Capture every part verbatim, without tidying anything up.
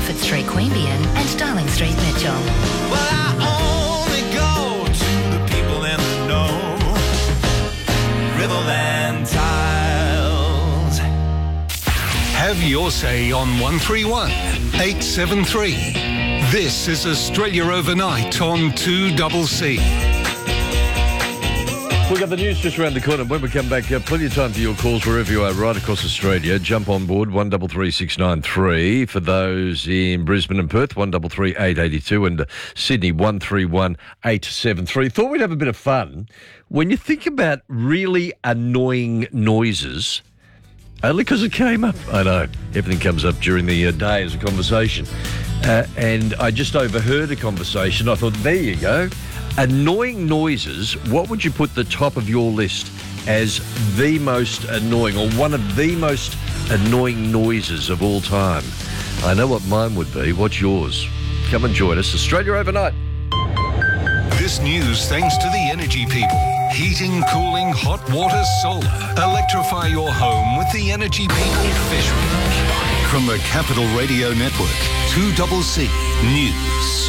Telford Street, Queanbeyan and Darling Street, Mitchell. Well, I only go to the people in the know. Riverland Tiles. Have your say on one three one, eight seven three. This is Australia Overnight on two C C. We've got the news just around the corner. When we come back, uh, plenty of time for your calls wherever you are right across Australia. Jump on board, one three three six nine three. For those in Brisbane and Perth, one three three eight eight two. And uh, Sydney, one three one eight seven three. Thought we'd have a bit of fun. When you think about really annoying noises, only because it came up. I know, everything comes up during the uh, day as a conversation. Uh, and I just overheard a conversation. I thought, there you go. Annoying noises, what would you put the top of your list as the most annoying or one of the most annoying noises of all time? I know what mine would be. What's yours? Come and join us. Australia Overnight. This news thanks to the energy people. Heating, cooling, hot water, solar. Electrify your home with the energy people fish range. From the Capital Radio Network, two C C News.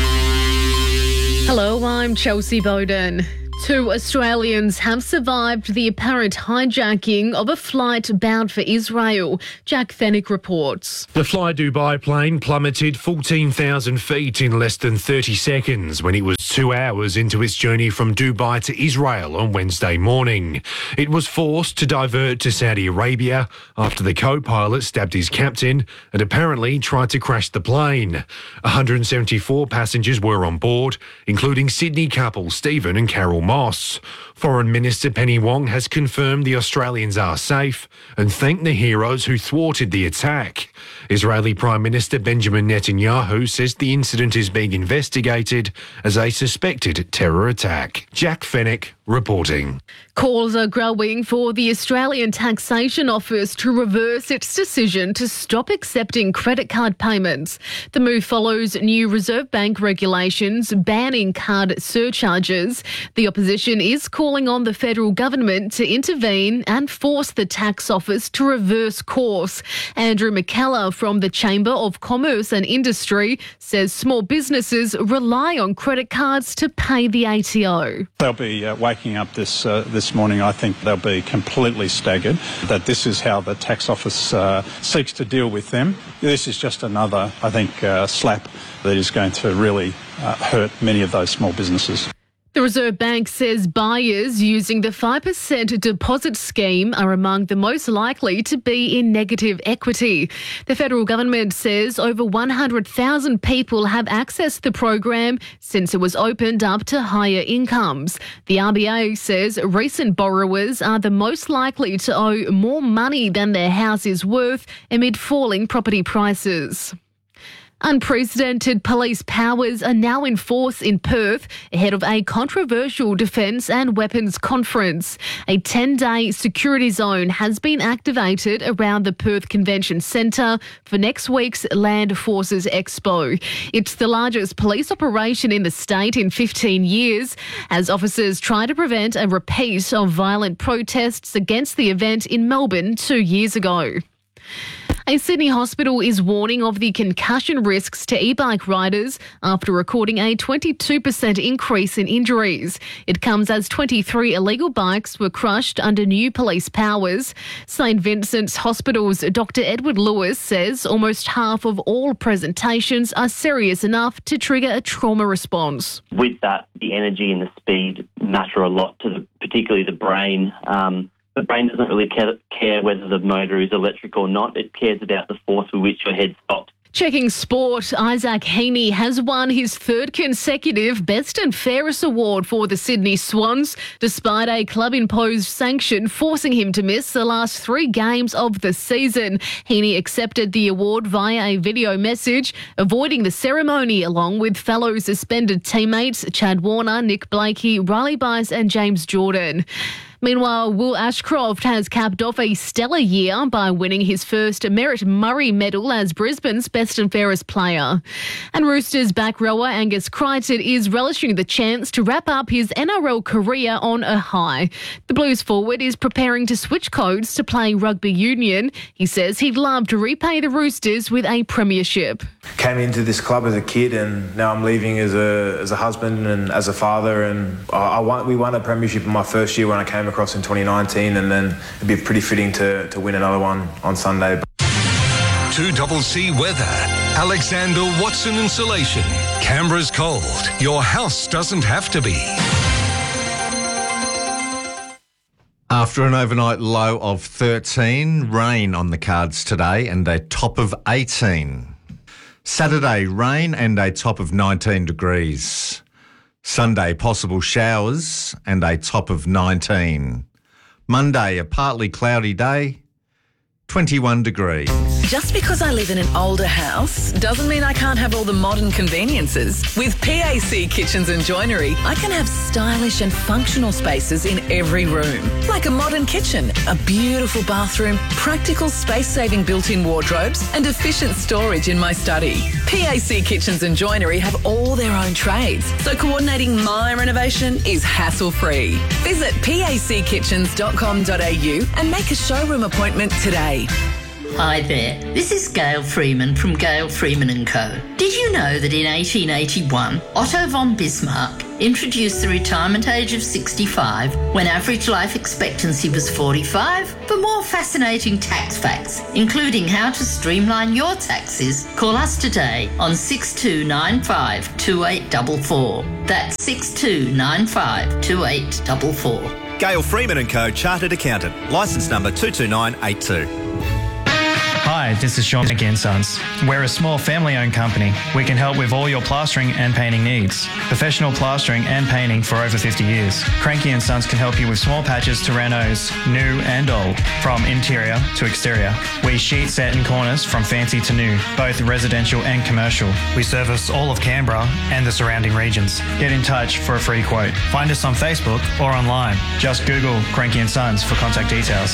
Hello, I'm Chelsea Bowden. Two Australians have survived the apparent hijacking of a flight bound for Israel. Jack Fennick reports. The Fly Dubai plane plummeted fourteen thousand feet in less than thirty seconds when it was two hours into its journey from Dubai to Israel on Wednesday morning. It was forced to divert to Saudi Arabia after the co-pilot stabbed his captain and apparently tried to crash the plane. one hundred seventy-four passengers were on board, including Sydney couple Stephen and Carol Moss. Foreign Minister Penny Wong has confirmed the Australians are safe and thanked the heroes who thwarted the attack. Israeli Prime Minister Benjamin Netanyahu says the incident is being investigated as a suspected terror attack. Jack Fennick reporting. Calls are growing for the Australian Taxation Office to reverse its decision to stop accepting credit card payments. The move follows new Reserve Bank regulations banning card surcharges. The opposition is calling on the federal government to intervene and force the tax office to reverse course. Andrew McKellar from the Chamber of Commerce and Industry says small businesses rely on credit cards to pay the A T O. They'll be uh, waking up this uh, this morning. I think they'll be completely staggered that this is how the tax office uh, seeks to deal with them. This is just another, I think, uh, slap that is going to really uh, hurt many of those small businesses. The Reserve Bank says buyers using the five percent deposit scheme are among the most likely to be in negative equity. The federal government says over one hundred thousand people have accessed the program since it was opened up to higher incomes. The R B A says recent borrowers are the most likely to owe more money than their house is worth amid falling property prices. Unprecedented police powers are now in force in Perth ahead of a controversial defence and weapons conference. A ten-day security zone has been activated around the Perth Convention Centre for next week's Land Forces Expo. It's the largest police operation in the state in fifteen years as officers try to prevent a repeat of violent protests against the event in Melbourne two years ago. A Sydney hospital is warning of the concussion risks to e-bike riders after recording a twenty-two percent increase in injuries. It comes as twenty-three illegal bikes were crushed under new police powers. St Vincent's Hospital's Doctor Edward Lewis says almost half of all presentations are serious enough to trigger a trauma response. With that, the energy and the speed matter a lot to the, particularly the brain. Um, The brain doesn't really care, care whether the motor is electric or not. It cares about the force with which your head stops. Checking sport, Isaac Heaney has won his third consecutive Best and Fairest award for the Sydney Swans, despite a club-imposed sanction forcing him to miss the last three games of the season. Heaney accepted the award via a video message, avoiding the ceremony along with fellow suspended teammates Chad Warner, Nick Blakey, Riley Bice and James Jordan. Meanwhile, Will Ashcroft has capped off a stellar year by winning his first Merritt Murray medal as Brisbane's Best and Fairest player. And Roosters back rower Angus Crichton is relishing the chance to wrap up his N R L career on a high. The Blues forward is preparing to switch codes to play rugby union. He says he'd love to repay the Roosters with a premiership. came into this club as a kid, and now I'm leaving as a as a husband and as a father. And I, I won, we won a premiership in my first year when I came across in twenty nineteen, and then it'd be pretty fitting to to win another one on Sunday. two double C weather. Alexander Watson Insulation. Canberra's cold. Your house doesn't have to be. After an overnight low of thirteen, rain on the cards today and a top of eighteen. Saturday, rain and a top of nineteen degrees. Sunday, possible showers and a top of nineteen. Monday, a partly cloudy day, twenty-one degrees. Just because I live in an older house doesn't mean I can't have all the modern conveniences. With P A C Kitchens and Joinery, I can have stylish and functional spaces in every room. Like a modern kitchen, a beautiful bathroom, practical space-saving built-in wardrobes and efficient storage in my study. P A C Kitchens and Joinery have all their own trades, so coordinating my renovation is hassle-free. Visit p a c kitchens dot com dot a u and make a showroom appointment today. Hi there, this is Gail Freeman from Gail Freeman and Co. Did you know that in eighteen eighty-one, Otto von Bismarck introduced the retirement age of sixty-five when average life expectancy was forty-five? For more fascinating tax facts, including how to streamline your taxes, call us today on six two nine five, two eight four four. That's six two nine five, two eight four four. Gail Freeman and Co. Chartered Accountant. Licence number two two nine eight two. Hi, this is Sean Cranky and Sons. We're a small family-owned company. We can help with all your plastering and painting needs. Professional plastering and painting for over fifty years. Cranky and Sons can help you with small patches to renos, new and old, from interior to exterior. We sheet set in corners from fancy to new, both residential and commercial. We service all of Canberra and the surrounding regions. Get in touch for a free quote. Find us on Facebook or online. Just Google Cranky and Sons for contact details.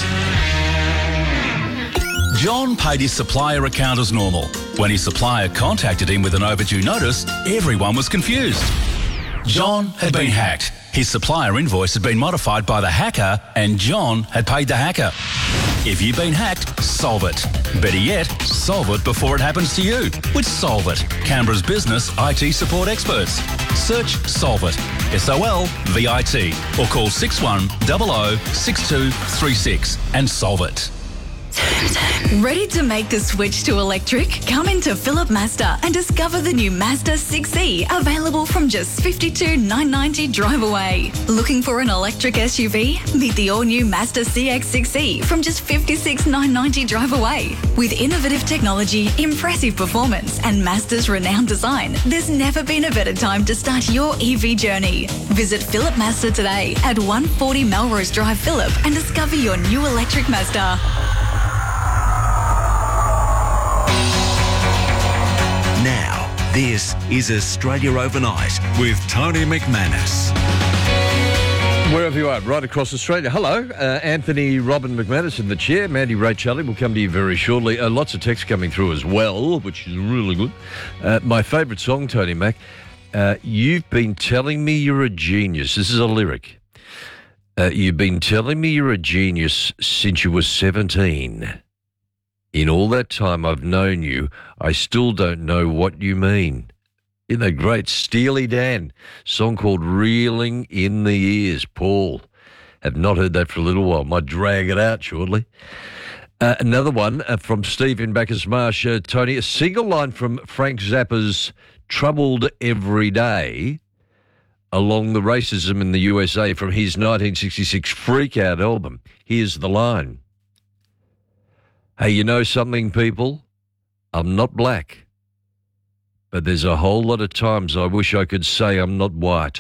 John paid his supplier account as normal. When his supplier contacted him with an overdue notice, everyone was confused. John had been hacked. His supplier invoice had been modified by the hacker, and John had paid the hacker. If you've been hacked, solve it. Better yet, solve it before it happens to you with Solve It, Canberra's business I T support experts. Search Solve It, S O L V I T, or call six one zero zero six two three six and solve it. Ready to make the switch to electric? Come into Phillip Mazda and discover the new Mazda six E, available from just fifty-two thousand nine hundred ninety dollars drive away. Looking for an electric S U V? Meet the all-new Mazda C X six E from just fifty-six thousand nine hundred ninety dollars drive away. With innovative technology, impressive performance and Mazda's renowned design, there's never been a better time to start your E V journey. Visit Phillip Mazda today at one forty Melrose Drive, Phillip, and discover your new electric Mazda. Now, this is Australia Overnight with Tony McManus. Wherever you are, right across Australia. Hello, uh, Anthony Robin McManus in the chair. Mandy Ray Charlie will come to you very shortly. Uh, lots of text coming through as well, which is really good. Uh, my favourite song, Tony Mac, uh, You've Been Telling Me You're a Genius. This is a lyric. Uh, you've been telling me you're a genius since you were seventeen. In all that time I've known you, I still don't know what you mean. In the great Steely Dan song called Reeling in the Ears. Paul, have not heard that for a little while. Might drag it out shortly. Uh, another one uh, from Steve in Bacchus Marsh. Uh, Tony, a single line from Frank Zappa's Troubled Every Day along the racism in the U S A from his nineteen sixty-six Freak Out album. Here's the line. Hey, you know something, people? I'm not black, but there's a whole lot of times I wish I could say I'm not white.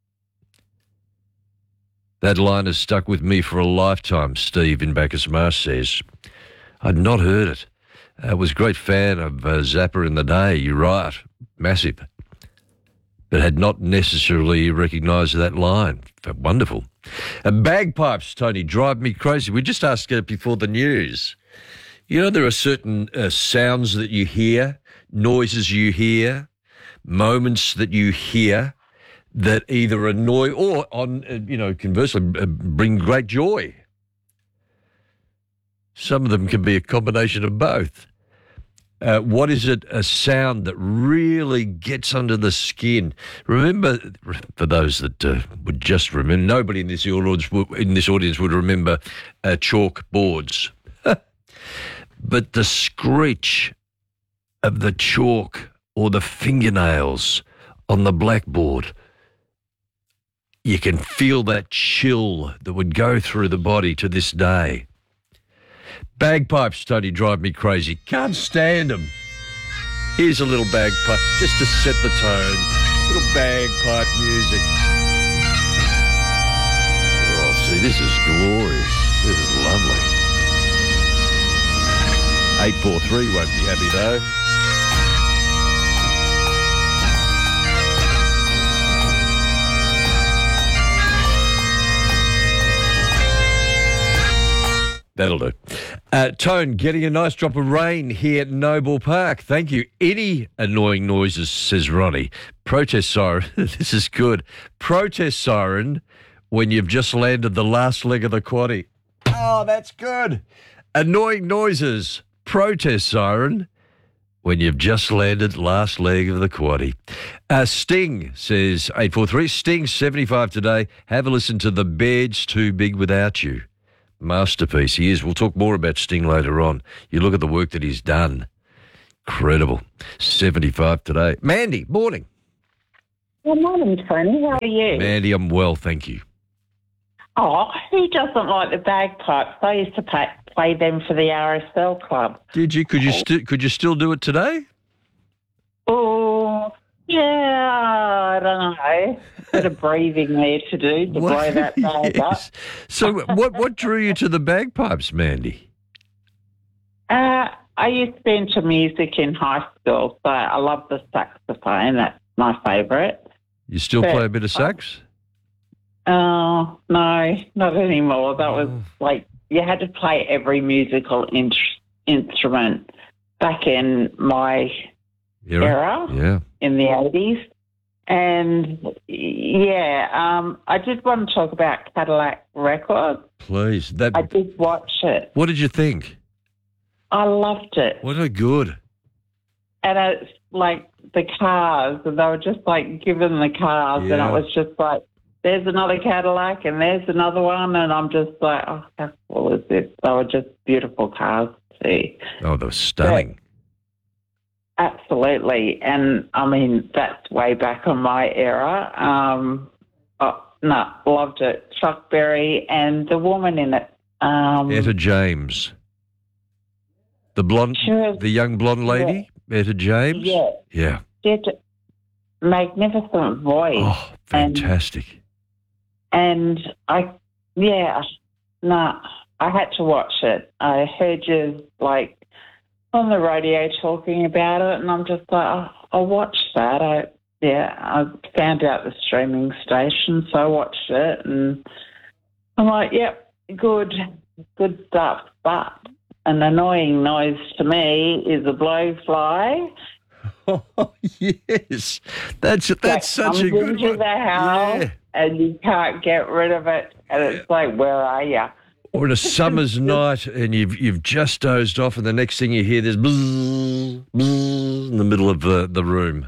That line has stuck with me for a lifetime, Steve in Bacchus Marsh says. I'd not heard it. I was a great fan of uh, Zappa in the day, you're right, massive, but had not necessarily recognised that line. Wonderful. And bagpipes, Tony, drive me crazy. We just asked it before the news. You know, there are certain uh, sounds that you hear, noises you hear, moments that you hear that either annoy or, on uh, you know, conversely, uh, bring great joy. Some of them can be a combination of both. Uh, what is it? A sound that really gets under the skin. Remember, for those that uh, would just remember, nobody in this audience would, in this audience would remember uh, chalk boards, but the screech of the chalk or the fingernails on the blackboard. You can feel that chill that would go through the body to this day. Bagpipes, Tony, drive me crazy. Can't stand them. Here's a little bagpipe, just to set the tone. Little bagpipe music. Oh, see, this is glorious. This is lovely. eight four three won't be happy, though. That'll do. Uh, Tone, getting a nice drop of rain here at Noble Park. Thank you. Any annoying noises, says Ronnie. Protest siren. This is good. Protest siren when you've just landed the last leg of the quaddie. Oh, that's good. Annoying noises. Protest siren when you've just landed last leg of the quaddie. Uh, Sting says eight four three. Sting seventy-five today. Have a listen to The Bed's Too Big Without You. Masterpiece he is. We'll talk more about Sting later on. You look at the work that he's done. Incredible. seventy-five today. Mandy, morning. Good morning, Tony. How are you? Mandy, I'm well, thank you. Oh, who doesn't like the bagpipes? I used to play, play them for the R S L club. Did you? Could you still? Could you still do it today? Oh, yeah. I don't know. Bit of breathing there to do to blow that bag up. So, what what drew you to the bagpipes, Mandy? Uh, I used to be into music in high school, so I love the saxophone. That's my favourite. You still But- play a bit of sax? Oh, no, not anymore. That was like, you had to play every musical in- instrument back in my Era? era, Yeah. in the eighties. And, yeah, um, I did want to talk about Cadillac Records. Please. That. I did watch it. What did you think? I loved it. What a good. And it's like the cars, and they were just like given the cars, and Yeah. it was just like, there's another Cadillac, and there's another one, and I'm just like, oh, how cool is this? They were just beautiful cars to see. Oh, they were stunning. Absolutely. And, I mean, that's way back on my era. Um, oh, no, loved it. Chuck Berry and the woman in it. Um, Etta James. The blonde, the young blonde lady, Etta James? Yeah. Yeah. She had a magnificent voice. Oh, fantastic. And, and I, yeah, no, I had to watch it. I heard you, like, on the radio talking about it, and I'm just like, oh, I'll watch that. I, yeah, I found out the streaming station, so I watched it, and I'm like, yep, good, good stuff. But an annoying noise to me is a blowfly. Oh, yes. That's that's that such comes a good into one. the house, Yeah. and you can't get rid of it, and it's like, where are you? Or on a summer's night and you've you've just dozed off and the next thing you hear there's bzzz, bzzz in the middle of the, the room.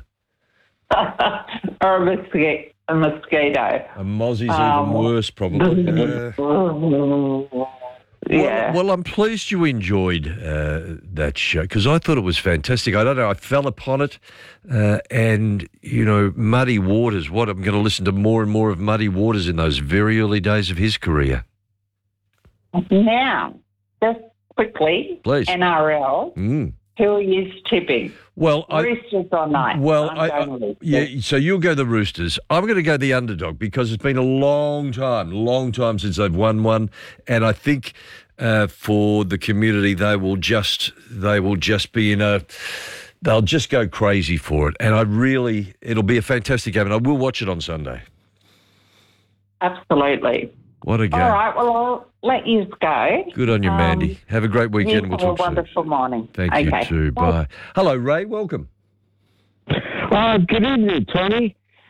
Or a mosquito. A mosquito. A mozzie's Um, even worse, probably. Uh, Yeah. Well, well, I'm pleased you enjoyed uh, that show because I thought it was fantastic. I don't know, I fell upon it uh, and, you know, Muddy Waters, what, I'm going to listen to more and more of Muddy Waters in those very early days of his career. Now, just quickly, Please. N R L, Mm. who are you tipping? Well, I, Roosters or Knights? Well, I'm I, going I, Roosters. yeah. So you'll go the Roosters. I'm going to go the underdog because it's been a long time, long time since they've won one, and I think uh, for the community they will just they will just be in a they'll just go crazy for it, and I really it'll be a fantastic game, and I will watch it on Sunday. Absolutely. What a game! All right, well, I'll let you go. Good on you, Um, Mandy. Have a great weekend. You We'll have talk a soon. wonderful morning. Thank okay. you too. Bye. Hello, Ray. Welcome. Uh, good evening, Tony.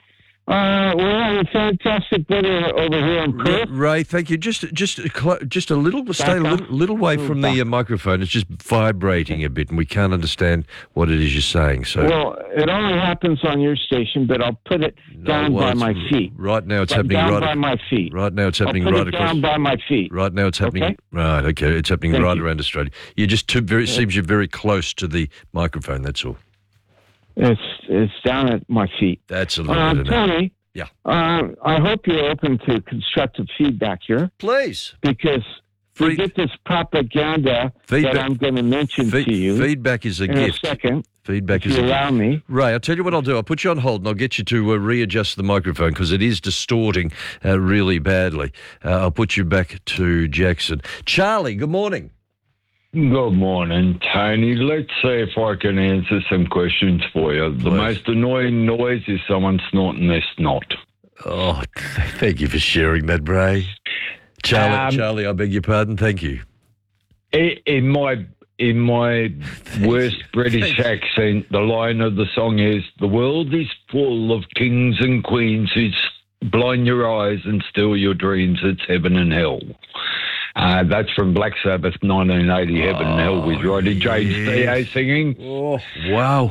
Uh, we're having fantastic weather over here in Perth. Ray, thank you. Just, just, cl- just a little, stay a little, little way from the uh, microphone. It's just vibrating a bit, and we can't understand what it is you're saying. So, well, it only happens on your station, but I'll put it no, down well, by my feet. Right now, it's but happening down right by ac- my feet. Right now, it's happening I'll put right it across. down by my feet. Right now, it's happening. Okay? Right, okay, it's happening Thank right you. around Australia. You just too very. It seems you're very close to the microphone. That's all. It's it's down at my feet. That's a little Uh, bit. Tony. Yeah. Uh, I hope you're open to constructive feedback here. Please. Because Free- we get this propaganda Feedback- that I'm going to mention Fe- to you. Feedback is a in gift. a second. Feedback if is you a allow gift. me. Ray, I'll tell you what I'll do. I'll put you on hold and I'll get you to uh, readjust the microphone because it is distorting uh, really badly. Uh, I'll put you back to Jackson. Charlie, good morning. Good morning, Tony. Let's see if I can answer some questions for you. The most annoying noise is someone snorting their snot. Oh, thank you for sharing that, Ray. Charlie, Um, Charlie, I beg your pardon. Thank you. I- In my in my worst British accent, the line of the song is, "The world is full of kings and queens who s- blind your eyes and steal your dreams. It's heaven and hell." Uh, that's from Black Sabbath, nineteen eighty, Heaven and Hell, with Roddy James Dio singing. Oh, wow.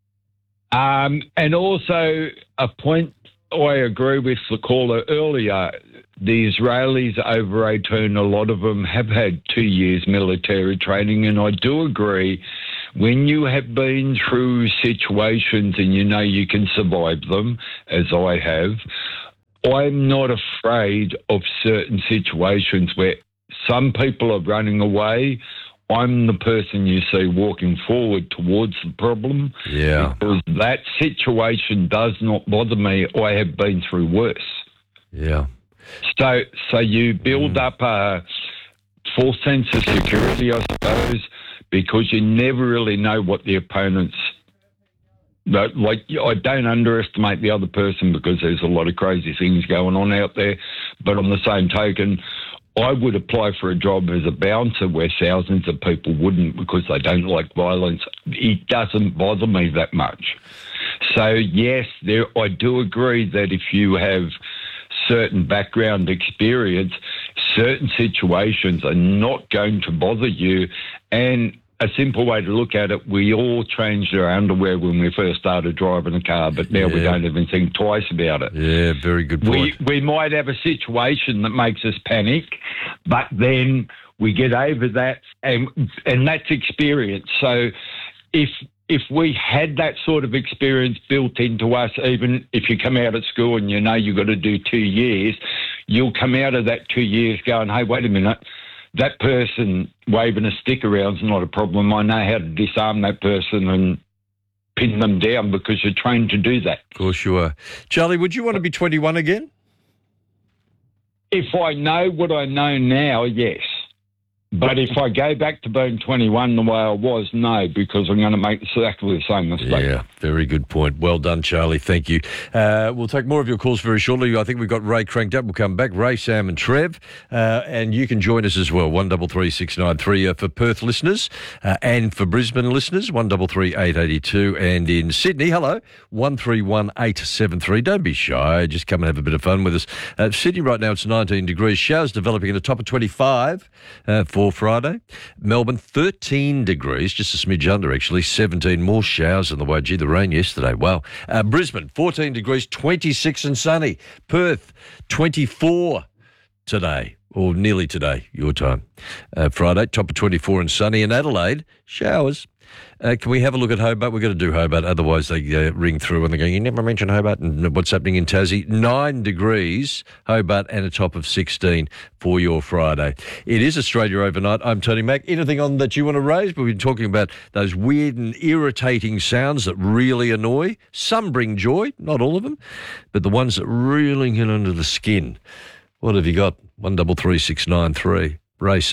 Um, and also, a point I agree with the caller earlier, the Israelis over eighteen, a lot of them have had two years military training, and I do agree, when you have been through situations and you know you can survive them, as I have, I'm not afraid of certain situations where some people are running away. I'm the person you see walking forward towards the problem. Yeah. Because that situation does not bother me. I have been through worse. Yeah. So, so you build Mm. up a false sense of security, I suppose, because you never really know what the opponent's. But like, I don't underestimate the other person because there's a lot of crazy things going on out there. But on the same token, I would apply for a job as a bouncer where thousands of people wouldn't because they don't like violence. It doesn't bother me that much. So, yes, there, I do agree that if you have certain background experience, certain situations are not going to bother you. And a simple way to look at it, we all changed our underwear when we first started driving a car, but now we Yeah. don't even think twice about it. Yeah, very good point. We we might have a situation that makes us panic, but then we get over that, and and that's experience. So if if we had that sort of experience built into us, even if you come out of school and you know you've got to do two years, you'll come out of that two years going, hey, wait a minute, that person waving a stick around is not a problem. I know how to disarm that person and pin them down because you're trained to do that. Of course you are. Charlie, would you want to be twenty-one again? If I know what I know now, yes. But if I go back to being twenty-one the way I was, no, because I'm going to make exactly the same mistake. Yeah, very good point. Well done, Charlie. Thank you. Uh, we'll take more of your calls very shortly. I think we've got Ray cranked up. We'll come back. Ray, Sam and Trev. Uh, and you can join us as well. one three three six nine three uh, for Perth listeners uh, and for Brisbane listeners. one three three eight eight two. And in Sydney, hello, one three one eight seven three. Don't be shy. Just come and have a bit of fun with us. Uh, Sydney right now, it's nineteen degrees. Showers developing at a top of twenty-five uh, for Friday. Melbourne, thirteen degrees, just a smidge under actually, seventeen more showers on the way. Gee, the rain yesterday, wow. Uh, Brisbane, fourteen degrees, twenty-six and sunny. Perth, twenty-four today, or nearly today, your time. Uh, Friday, top of twenty-four and sunny. In Adelaide, showers. Uh, can we have a look at Hobart? We've got to do Hobart, otherwise they uh, ring through and they go, you never mention Hobart and what's happening in Tassie. Nine degrees, Hobart, and a top of sixteen for your Friday. It is Australia Overnight. I'm Tony Mack. Anything on that you want to raise? We've been talking about those weird and irritating sounds that really annoy. Some bring joy, not all of them, but the ones that really get under the skin. What have you got? one three three six nine three. Ray, Sam.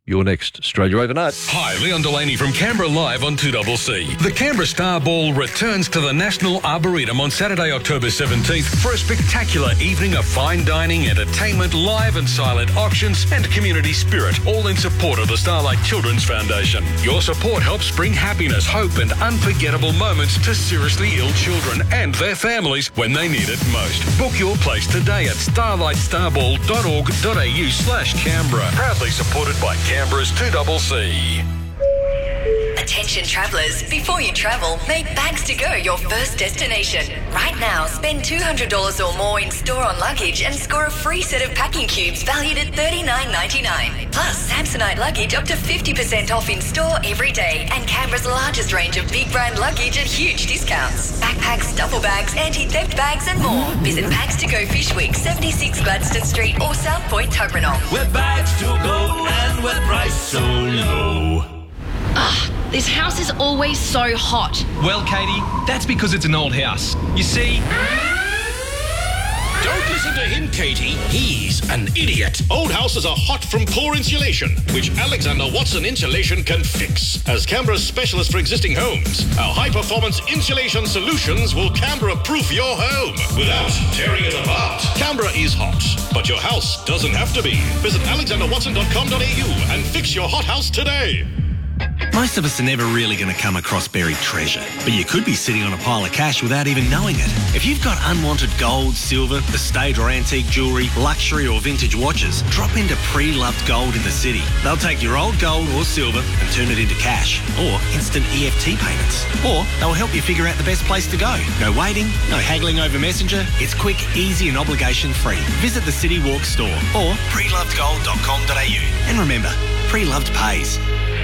your next Australia Overnight. Hi, Leon Delaney from Canberra Live on two C C. The Canberra Star Ball returns to the National Arboretum on Saturday, October seventeenth for a spectacular evening of fine dining, entertainment, live and silent auctions and community spirit, all in support of the Starlight Children's Foundation. Your support helps bring happiness, hope and unforgettable moments to seriously ill children and their families when they need it most. Book your place today at starlight starball dot org dot a u slash Canberra. Proudly supported by Canberra's two C C. Attention travellers, before you travel, make Bags to Go your first destination. Right now, spend two hundred dollars or more in store on luggage and score a free set of packing cubes valued at thirty-nine ninety-nine. Plus, Samsonite luggage up to fifty percent off in store every day and Canberra's largest range of big brand luggage at huge discounts. Backpacks, duffel bags, anti-theft bags and more. Visit Bags to Go Fish Week, seventy-six Gladstone Street or South Point, Tuggeranong. Where bags to go and where price so low. Ah, this house is always so hot. Well, Katie, that's because it's an old house. You see... Don't listen to him, Katie. He's an idiot. Old houses are hot from poor insulation, which Alexander Watson Insulation can fix. As Canberra's specialist for existing homes, our high-performance insulation solutions will Canberra-proof your home without tearing it apart. Canberra is hot, but your house doesn't have to be. Visit alexander watson dot com dot a u and fix your hot house today. Most of us are never really going to come across buried treasure, but you could be sitting on a pile of cash without even knowing it. If you've got unwanted gold, silver, estate or antique jewellery, luxury or vintage watches, drop into Pre-Loved Gold in the city. They'll take your old gold or silver and turn it into cash or instant E F T payments. Or they'll help you figure out the best place to go. No waiting, no haggling over Messenger. It's quick, easy and obligation-free. Visit the City Walk store or pre loved gold dot com dot a u. And remember, Pre-Loved pays.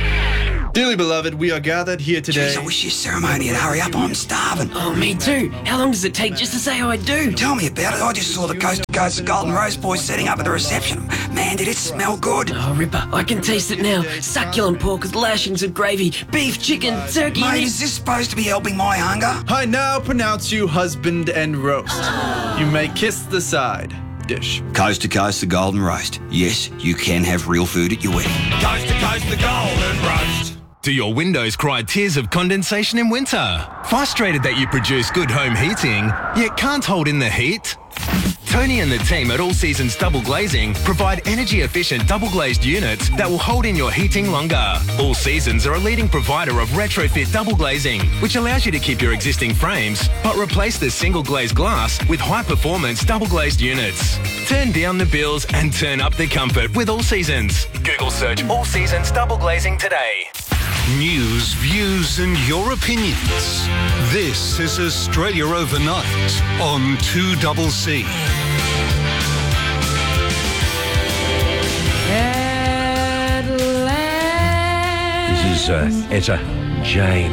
Dearly beloved, we are gathered here today. Jeez, I wish your ceremony would hurry up. I'm starving. Oh, me too. How long does it take just to say I do? Tell me about it. I just saw the Coast to Coast Golden Rose boys setting up at the reception. Man, did it smell good. Oh, Ripper, I can taste it now. Succulent pork with lashings of gravy, beef, chicken, turkey... Mate, is this supposed to be helping my hunger? I now pronounce you husband and roast. You may kiss the side dish. Coast to Coast the Golden Roast. Yes, you can have real food at your wedding. Coast to Coast the Golden Roast. Do your windows cry tears of condensation in winter? Frustrated that you produce good home heating, yet can't hold in the heat? Tony and the team at All Seasons Double Glazing provide energy-efficient double-glazed units that will hold in your heating longer. All Seasons are a leading provider of retrofit double glazing, which allows you to keep your existing frames, but replace the single-glazed glass with high-performance double-glazed units. Turn down the bills and turn up the comfort with All Seasons. Google search All Seasons Double Glazing today. News, views and your opinions. This is Australia Overnight on two C C. This is uh, Etta James.